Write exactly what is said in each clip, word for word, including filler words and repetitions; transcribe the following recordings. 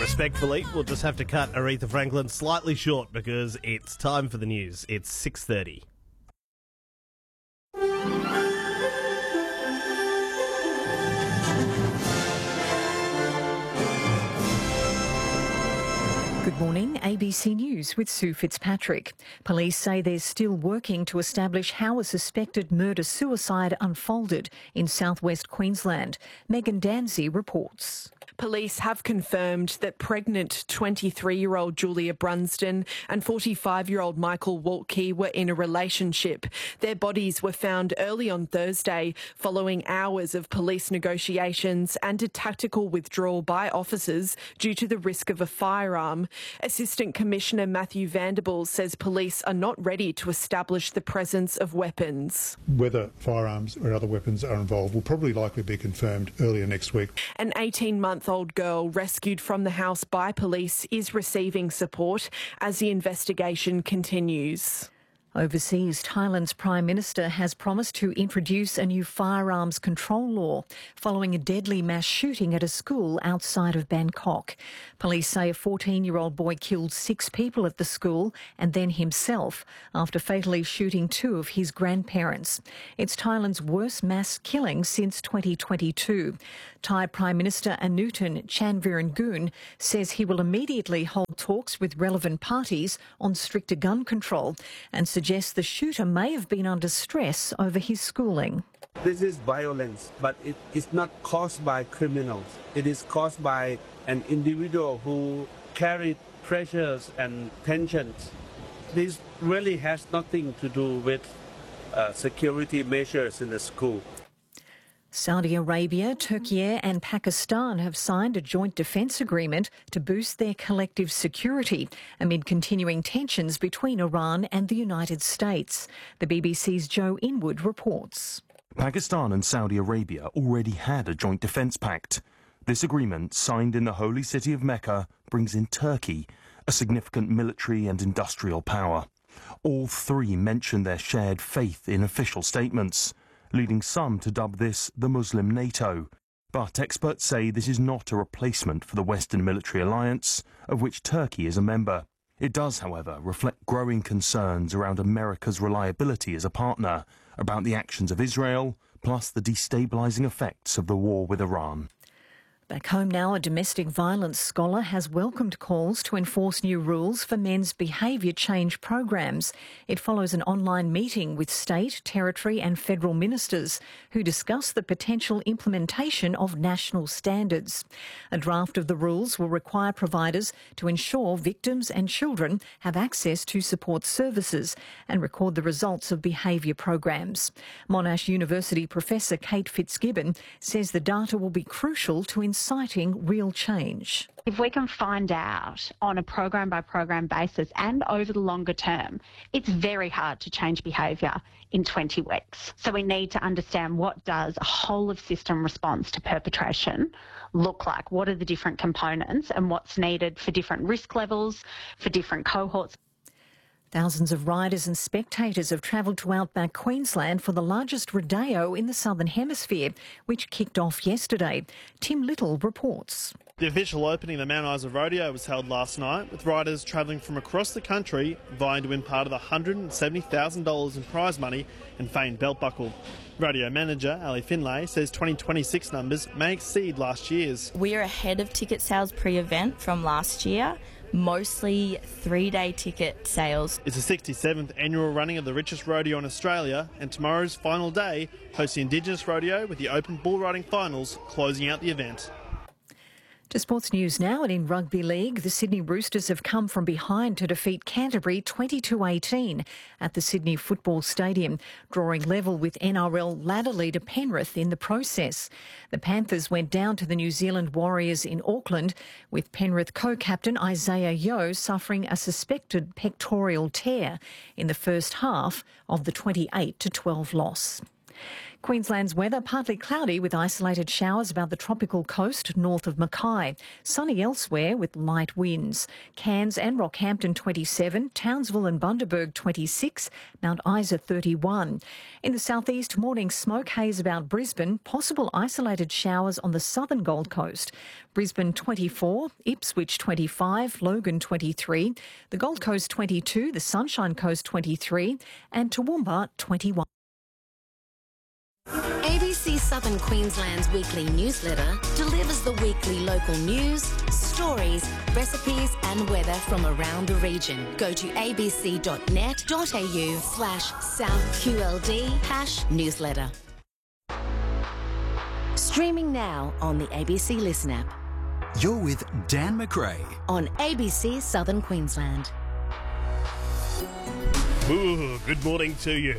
Respectfully, we'll just have to cut Aretha Franklin slightly short because it's time for the news. It's six thirty. Good morning, A B C News with Sue Fitzpatrick. Police say they're still working to establish how a suspected murder-suicide unfolded in southwest Queensland. Megan Danzy reports. Police have confirmed that pregnant twenty-three-year-old Julia Brunsden and forty-five-year-old Michael Waltke were in a relationship. Their bodies were found early on Thursday following hours of police negotiations and a tactical withdrawal by officers due to the risk of a firearm. Assistant Commissioner Matthew Vanderbilt says police are not ready to establish the presence of weapons. Whether firearms or other weapons are involved will probably likely be confirmed earlier next week. An eighteen-month-old girl rescued from the house by police is receiving support as the investigation continues. Overseas, Thailand's Prime Minister has promised to introduce a new firearms control law following a deadly mass shooting at a school outside of Bangkok. Police say a fourteen-year-old boy killed six people at the school and then himself after fatally shooting two of his grandparents. It's Thailand's worst mass killing since twenty twenty-two. Thai Prime Minister Anutin Chanvirangoon says he will immediately hold talks with relevant parties on stricter gun control and suggests the shooter may have been under stress over his schooling. This is violence, but it is not caused by criminals. It is caused by an individual who carried pressures and tensions. This really has nothing to do with uh, security measures in the school. Saudi Arabia, Turkey and Pakistan have signed a joint defence agreement to boost their collective security amid continuing tensions between Iran and the United States. The B B C's Joe Inwood reports. Pakistan and Saudi Arabia already had a joint defence pact. This agreement, signed in the holy city of Mecca, brings in Turkey, a significant military and industrial power. All three mention their shared faith in official statements, leading some to dub this the Muslim NATO. But experts say this is not a replacement for the Western military alliance, of which Turkey is a member. It does, however, reflect growing concerns around America's reliability as a partner, about the actions of Israel, plus the destabilising effects of the war with Iran. Back home now, a domestic violence scholar has welcomed calls to enforce new rules for men's behaviour change programs. It follows an online meeting with state, territory and federal ministers who discuss the potential implementation of national standards. A draft of the rules will require providers to ensure victims and children have access to support services and record the results of behaviour programs. Monash University Professor Kate Fitzgibbon says the data will be crucial to inciting real change. If we can find out on a program-by-program basis and over the longer term, it's very hard to change behaviour in twenty weeks. So we need to understand what does a whole-of-system response to perpetration look like? What are the different components and what's needed for different risk levels, for different cohorts? Thousands of riders and spectators have travelled to outback Queensland for the largest rodeo in the Southern Hemisphere, which kicked off yesterday. Tim Little reports. The official opening of the Mount Isa Rodeo was held last night, with riders travelling from across the country vying to win part of the one hundred seventy thousand dollars in prize money and famed belt buckle. Rodeo manager Ali Finlay says twenty twenty-six numbers may exceed last year's. We are ahead of ticket sales pre-event from last year. Mostly three-day ticket sales. It's the sixty-seventh annual running of the richest rodeo in Australia, and tomorrow's final day hosts the Indigenous Rodeo with the Open Bull Riding Finals closing out the event. To sports news now, and in rugby league, the Sydney Roosters have come from behind to defeat Canterbury twenty-two eighteen at the Sydney Football Stadium, drawing level with N R L ladder leader Penrith in the process. The Panthers went down to the New Zealand Warriors in Auckland, with Penrith co-captain Isaiah Yeo suffering a suspected pectoral tear in the first half of the twenty-eight to twelve loss. Queensland's weather partly cloudy with isolated showers about the tropical coast north of Mackay. Sunny elsewhere with light winds. Cairns and Rockhampton twenty-seven, Townsville and Bundaberg twenty-six, Mount Isa thirty-one. In the southeast, morning smoke haze about Brisbane, possible isolated showers on the southern Gold Coast. Brisbane twenty-four, Ipswich twenty-five, Logan twenty-three, the Gold Coast twenty-two, the Sunshine Coast twenty-three and Toowoomba twenty-one. A B C Southern Queensland's weekly newsletter delivers the weekly local news, stories, recipes and weather from around the region. Go to abc.net.au slash southqld hash newsletter. Streaming now on the A B C Listen app. You're with Dan McRae on A B C Southern Queensland. Ooh, good morning to you.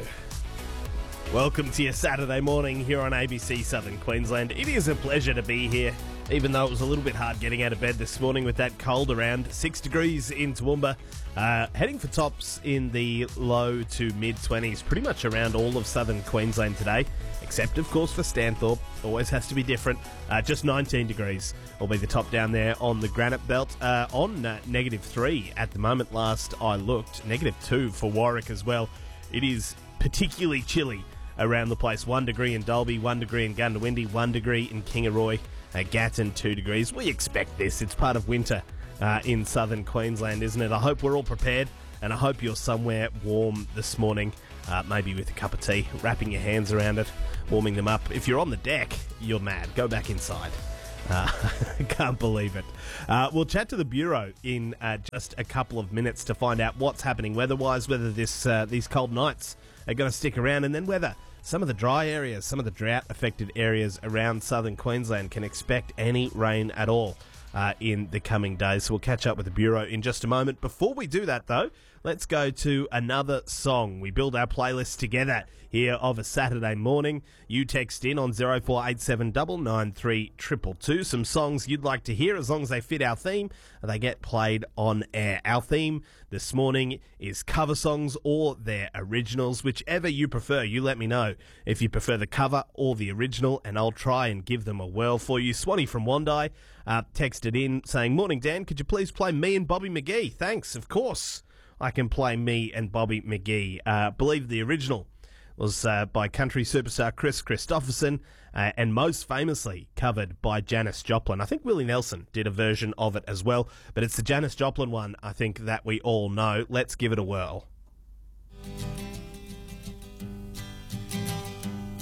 Welcome to your Saturday morning here on A B C Southern Queensland. It is a pleasure to be here, even though it was a little bit hard getting out of bed this morning with that cold around. Six degrees in Toowoomba, uh, heading for tops in the low to mid-twenties, pretty much around all of Southern Queensland today, except, of course, for Stanthorpe. Always has to be different. Uh, just nineteen degrees will be the top down there on the Granite Belt. Uh, on uh, negative three at the moment, last I looked. Negative two for Warwick as well. It is particularly chilly around the place. One degree in Dalby, one degree in Gundawindi, one degree in Kingaroy, uh, Gatton, two degrees. We expect this. It's part of winter uh, in southern Queensland, isn't it? I hope we're all prepared, and I hope you're somewhere warm this morning, uh, maybe with a cup of tea, wrapping your hands around it, warming them up. If you're on the deck, you're mad. Go back inside. Uh, can't believe it. Uh, we'll chat to the Bureau in uh, just a couple of minutes to find out what's happening weather-wise, whether this uh, these cold nights are going to stick around, and then whether some of the dry areas, some of the drought-affected areas around southern Queensland can expect any rain at all uh, in the coming days. So we'll catch up with the Bureau in just a moment. Before we do that, though, let's go to another song. We build our playlist together here of a Saturday morning. You text in on zero four eight seven nine nine three two two two. Some songs you'd like to hear, as long as they fit our theme, they get played on air. Our theme this morning is cover songs or their originals, whichever you prefer. You let me know if you prefer the cover or the original, and I'll try and give them a whirl for you. Swanee from Wondai uh, texted in saying, "Morning, Dan, could you please play Me and Bobby McGee?" Thanks, of course. I can play Me and Bobby McGee. Uh, believe the original was uh, by country superstar Chris Christopherson uh, and most famously covered by Janis Joplin. I think Willie Nelson did a version of it as well, but it's the Janis Joplin one, I think, that we all know. Let's give it a whirl.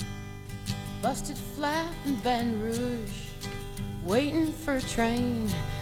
Busted flat in Baton Rouge, waiting for a train.